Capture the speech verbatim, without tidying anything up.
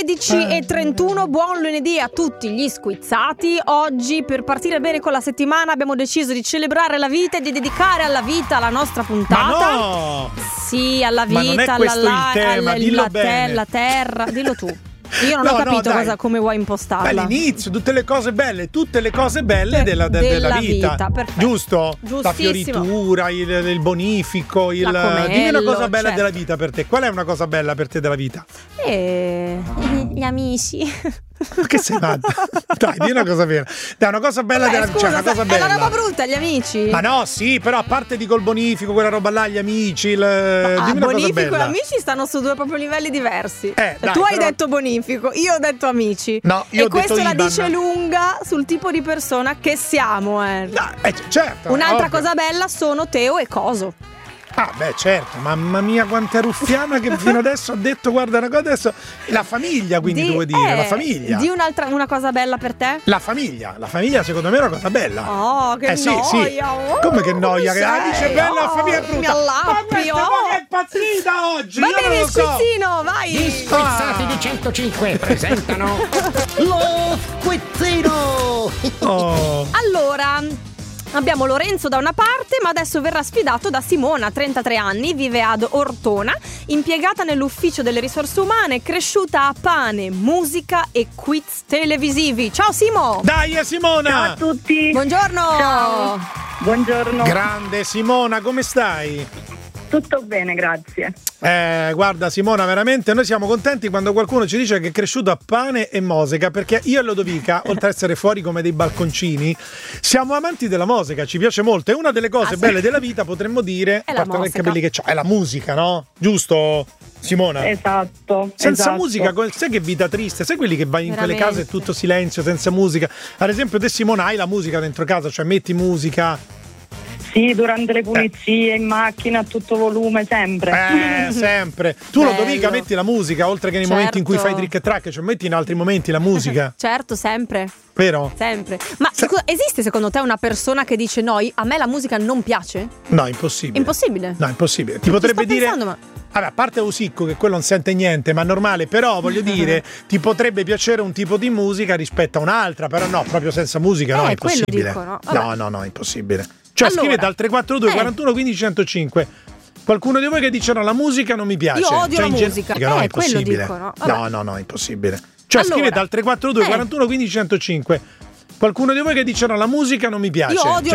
tredici e trentuno, buon lunedì a tutti gli squizzati. Oggi, per partire bene con la settimana, abbiamo deciso di celebrare la vita e di dedicare alla vita la nostra puntata. Ma no! Sì, alla Ma non è vita, questo alla, il tema, alla, dillo la, bene. te, la terra, dillo tu. Io non No, ho capito no, cosa, come vuoi impostarla. All'inizio, tutte le cose belle, tutte le cose belle Per- della, de- della della vita. vita, perfetto. Giusto? La Giustissimo. fioritura, il, il bonifico, il. La comello, Dimmi una cosa bella certo. della vita per te. Qual è una cosa bella per te della vita? Eh, gli amici. Ma che sei matta? Dai, dimmi una cosa vera. Dai, una cosa bella Vabbè, della vita. scusa, Cioè, una cosa è bella. una roba brutta, gli amici. Ma no, sì, però a parte di col bonifico, quella roba là, gli amici, il. Ah, dimmi una cosa bonifico e bella. amici stanno su due proprio livelli diversi. Eh, dai, tu hai però- detto bonifico, io ho detto amici. No, io e ho questo detto la Iban. dice lunga sul tipo di persona che siamo, eh. Dai, eh, certo. Un'altra ovvio. cosa bella sono Teo e Coso. Ah, beh, certo, mamma mia, quanta ruffiana che fino adesso ha detto, guarda, una cosa adesso. La famiglia, quindi Di- tu vuoi dire, eh, la famiglia. Di un'altra una cosa bella per te? La famiglia, la famiglia secondo me è una cosa bella. Oh, che eh, sì, noia. sì. Oh, Come che noia? Che ah, sei? dice bella, la Oh, famiglia è brutta. mi allappi, Ma questa oh. qua che è impazzita oggi. Va io bene, non lo so. squizzino, vai. Gli squizzati di centocinque presentano lo squizzino. Oh. Allora, abbiamo Lorenzo da una parte, ma adesso verrà sfidato da Simona, trentatré anni, vive ad Ortona, impiegata nell'ufficio delle risorse umane, cresciuta a pane, musica e quiz televisivi. Ciao Simo! Dai, eh, Simona. Ciao a tutti. Buongiorno! Ciao. Buongiorno. Grande Simona, come stai? Tutto bene, grazie. Eh, guarda Simona, veramente noi siamo contenti quando qualcuno ci dice che è cresciuto a pane e mosica, perché io e Lodovica, oltre ad essere fuori come dei balconcini, siamo amanti della musica, ci piace molto. E una delle cose Ah, sì. belle della vita, potremmo dire, È a la parte dai musica. capelli che c'ha, è la musica, no? Giusto, Simona? Esatto. Senza esatto. musica, co- sai che vita triste? Sai quelli che vai in quelle Veramente. case e tutto silenzio, senza musica? Ad esempio te Simona hai la musica dentro casa, cioè metti musica. Sì, durante le pulizie, in macchina, a tutto volume, sempre. Eh, sempre. Tu Bello. Lodovica metti la musica, oltre che nei Certo. momenti in cui fai trick e track, cioè metti in altri momenti la musica, Certo, sempre, vero? sempre. Ma scusa, esiste secondo te una persona che dice no, a me la musica non piace? No, impossibile. Impossibile. No, impossibile. Ti potrebbe sto dire. pensando, ma- Vabbè, a parte Usicco, che quello non sente niente, ma è normale, però voglio dire, ti potrebbe piacere un tipo di musica rispetto a un'altra, però no, proprio senza musica, no, Eh, è impossibile. quello dico, no? Vabbè. no, no, no, è impossibile. Cioè, Allora, scrivete al tre quattro due eh. quarantuno quindici centocinque. Qualcuno di voi che dice no, la musica non mi piace. Io odio Cioè, la in gen- musica. no, Eh, è quello impossibile. dico, no? No, Vabbè. no, no, è impossibile. Cioè, Allora, scrivete al tre quattro due eh. quarantuno quindici centocinque. Qualcuno di voi che dice no, la musica non mi piace. Io odio Cioè,